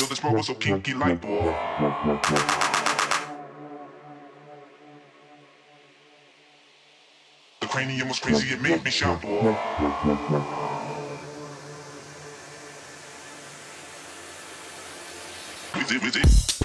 Yo, this world was so kinky like boy. The cranium was crazy, it made me shout boy. With it, with it.